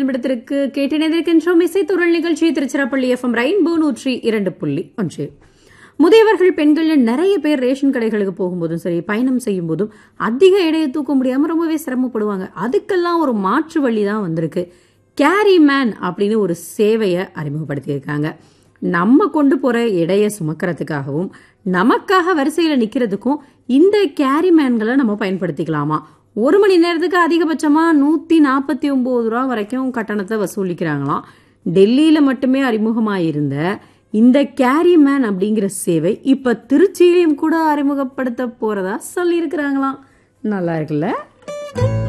நிமிடத்திற்கு கேட்டிருக்கின்றோம் இசைத்துறள் நிகழ்ச்சி Tiruchirappalli FM rainbow 102.1. முதியவர்கள் பெண்கள் நிறைய பேர் ரேஷன் கடைகளுக்கு போகும்போதும் சரி, பயணம் செய்யும் போதும் அதிக எடையை தூக்க முடியாம ரொம்பவே சிரமப்படுவாங்க. அதுக்கெல்லாம் ஒரு மாற்று வழி தான் வந்திருக்கு. கேரி மேன் அப்படின்னு ஒரு சேவையை அறிமுகப்படுத்தியிருக்காங்க. நம்ம கொண்டு போற எடையை சுமக்கிறதுக்காகவும் நமக்காக வரிசையில நிக்கிறதுக்கும் இந்த கேரி மேன்களை நம்ம பயன்படுத்திக்கலாமா. 1 மணி நேரத்துக்கு அதிகபட்சமா 149 ரூபா வரைக்கும் கட்டணத்தை வசூலிக்கிறாங்களாம். டெல்லியில மட்டுமே அறிமுகமாயிருந்த இந்த கேரி மேன் அப்படிங்கிற சேவை இப்ப திருச்சியிலையும் கூட அறிமுகப்படுத்த போறதா சொல்லியிருக்கிறாங்களாம். நல்லா இருக்குல்ல?